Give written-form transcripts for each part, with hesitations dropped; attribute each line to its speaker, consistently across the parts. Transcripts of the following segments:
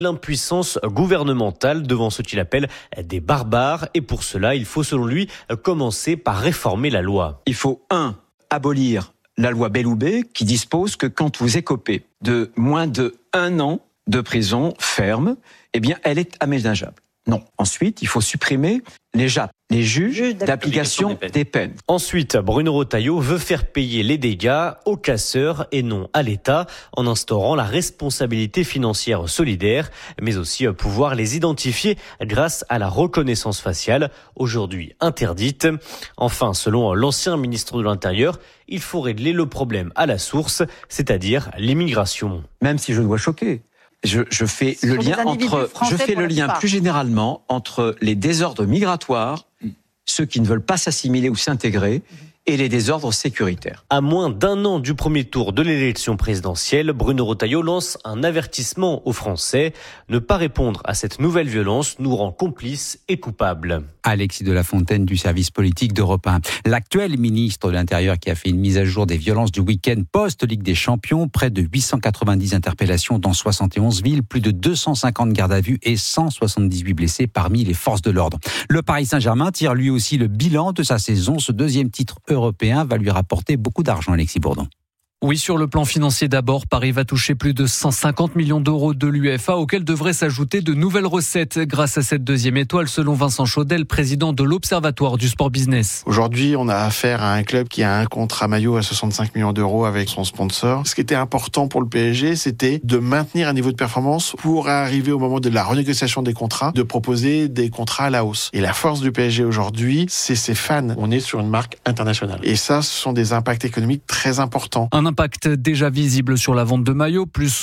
Speaker 1: l'impuissance gouvernementale devant ce qu'il appelle des barbares. Et pour cela, il faut selon lui commencer par réformer la loi.
Speaker 2: Il faut abolir la loi Belloubet qui dispose que quand vous écopez de moins de 1 an de prison ferme, eh bien, elle est aménageable. Non. Ensuite, il faut supprimer les JAP, les juges d'application des peines.
Speaker 1: Ensuite, Bruno Retailleau veut faire payer les dégâts aux casseurs et non à l'État, en instaurant la responsabilité financière solidaire, mais aussi pouvoir les identifier grâce à la reconnaissance faciale, aujourd'hui interdite. Enfin, selon l'ancien ministre de l'Intérieur, il faut régler le problème à la source, c'est-à-dire l'immigration.
Speaker 2: Même si je dois choquer. Je fais le lien plus généralement entre les désordres migratoires, ceux qui ne veulent pas s'assimiler ou s'intégrer, et les désordres sécuritaires.
Speaker 1: À moins d'1 an du premier tour de l'élection présidentielle, Bruno Retailleau lance un avertissement aux Français. Ne pas répondre à cette nouvelle violence nous rend complices et coupables.
Speaker 3: Alexis de la Fontaine du service politique d'Europe 1. L'actuel ministre de l'Intérieur qui a fait une mise à jour des violences du week-end post-Ligue des Champions, près de 890 interpellations dans 71 villes, plus de 250 gardes à vue et 178 blessés parmi les forces de l'ordre. Le Paris Saint-Germain tire lui aussi le bilan de sa saison. Ce deuxième titre européen va lui rapporter beaucoup d'argent, Alexis Bourdon.
Speaker 4: Oui, sur le plan financier d'abord, Paris va toucher plus de 150 millions d'euros de l'UEFA, auxquels devraient s'ajouter de nouvelles recettes grâce à cette deuxième étoile, selon Vincent Chaudel, président de l'Observatoire du sport business.
Speaker 5: Aujourd'hui, on a affaire à un club qui a un contrat maillot à 65 millions d'euros avec son sponsor. Ce qui était important pour le PSG, c'était de maintenir un niveau de performance pour arriver au moment de la renégociation des contrats, de proposer des contrats à la hausse. Et la force du PSG aujourd'hui, c'est ses fans. On est sur une marque internationale. Et ça, ce sont des impacts économiques très importants.
Speaker 4: Un impact déjà visible sur la vente de maillots, plus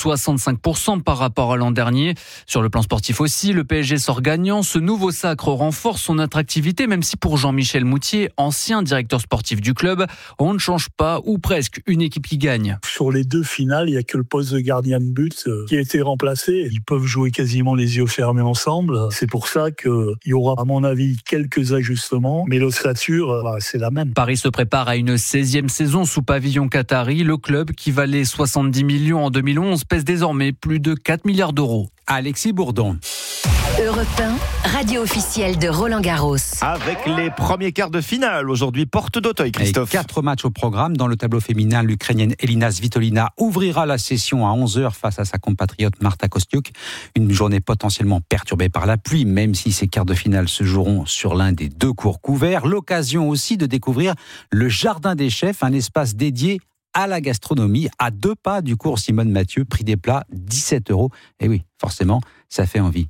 Speaker 4: 65% par rapport à l'an dernier. Sur le plan sportif aussi, le PSG sort gagnant. Ce nouveau sacre renforce son attractivité, même si pour Jean-Michel Moutier, ancien directeur sportif du club, on ne change pas ou presque une équipe qui gagne.
Speaker 6: Sur les 2 finales, il n'y a que le poste de gardien de but qui a été remplacé. Ils peuvent jouer quasiment les yeux fermés ensemble. C'est pour ça qu'il y aura, à mon avis, quelques ajustements, mais l'ossature, c'est la même.
Speaker 4: Paris se prépare à une 16e saison sous pavillon qatari. Le club, qui valait 70 millions en 2011, pèse désormais plus de 4 milliards d'euros.
Speaker 3: Alexis Bourdon.
Speaker 7: Europe 1, radio officielle de Roland-Garros.
Speaker 8: Avec les premiers quarts de finale, aujourd'hui, porte d'Auteuil, Christophe.
Speaker 3: 4 matchs au programme. Dans le tableau féminin, l'Ukrainienne Elina Svitolina ouvrira la session à 11h face à sa compatriote Marta Kostyuk. Une journée potentiellement perturbée par la pluie, même si ces quarts de finale se joueront sur l'un des 2 courts couverts. L'occasion aussi de découvrir le Jardin des Chefs, un espace dédié à la gastronomie, à 2 pas du cours Simone Mathieu, prix des plats 17 €. Et oui, forcément, ça fait envie.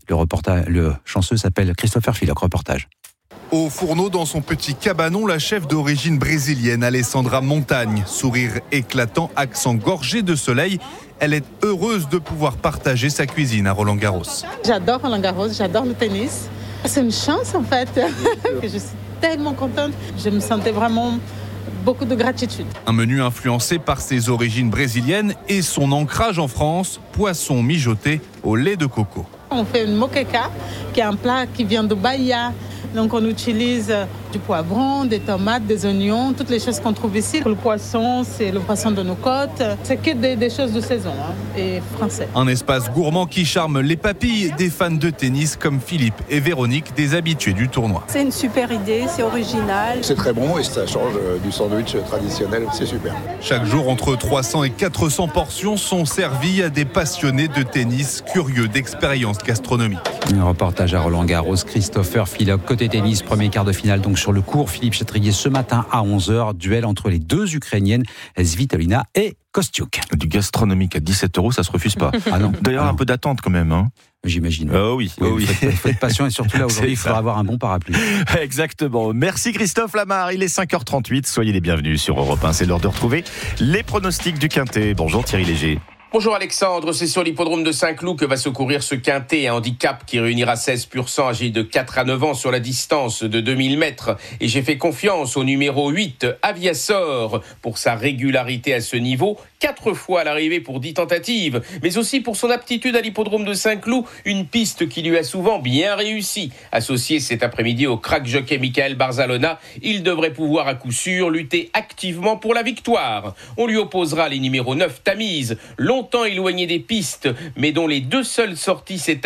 Speaker 3: Le chanceux s'appelle Christopher Philoc, reportage.
Speaker 9: Au fourneau, dans son petit cabanon, la chef d'origine brésilienne Alessandra Montagne. Sourire éclatant, accent gorgé de soleil. Elle est heureuse de pouvoir partager sa cuisine à Roland-Garros.
Speaker 10: J'adore Roland-Garros, j'adore le tennis. C'est une chance en fait. Je suis tellement contente. Je me sentais vraiment beaucoup de gratitude.
Speaker 9: Un menu influencé par ses origines brésiliennes et son ancrage en France, poisson mijoté au lait de coco.
Speaker 10: On fait une moqueca, qui est un plat qui vient de Bahia. Donc on utilise du poivron, des tomates, des oignons, toutes les choses qu'on trouve ici. Le poisson, c'est le poisson de nos côtes. C'est que des choses de saison et français.
Speaker 9: Un espace gourmand qui charme les papilles des fans de tennis comme Philippe et Véronique, des habitués du tournoi.
Speaker 11: C'est une super idée, c'est original.
Speaker 12: C'est très bon et ça change du sandwich traditionnel, c'est super.
Speaker 9: Chaque jour, entre 300 et 400 portions sont servies à des passionnés de tennis curieux d'expériences gastronomiques.
Speaker 3: Un reportage à Roland-Garros, Christopher Philoc. Côté tennis, premier quart de finale donc sur le court Philippe Chatrier ce matin à 11h. Duel entre les 2 Ukrainiennes, Svitolina et Kostyuk.
Speaker 8: Du gastronomique à 17 €, ça se refuse pas.
Speaker 3: Ah non.
Speaker 8: D'ailleurs, un peu d'attente quand même.
Speaker 3: J'imagine.
Speaker 8: Oui.
Speaker 3: Il faut être patient et surtout là aujourd'hui, il faudra avoir un bon parapluie.
Speaker 8: Exactement. Merci Christophe Lamar. Il est 5h38. Soyez les bienvenus sur Europe 1. C'est l'heure de retrouver les pronostics du Quintet. Bonjour Thierry Léger.
Speaker 13: Bonjour Alexandre, c'est sur l'hippodrome de Saint-Cloud que va se courir ce quintet, un handicap qui réunira 16 pur sang âgés de 4 à 9 ans sur la distance de 2000 mètres. Et j'ai fait confiance au numéro 8, Aviasor, pour sa régularité à ce niveau, 4 fois à l'arrivée pour 10 tentatives, mais aussi pour son aptitude à l'hippodrome de Saint-Cloud, une piste qui lui a souvent bien réussi. Associé cet après-midi au crack jockey Michael Barzalona, il devrait pouvoir à coup sûr lutter activement pour la victoire. On lui opposera les numéros 9, Tamise, longtemps éloigné des pistes, mais dont les 2 seules sorties cette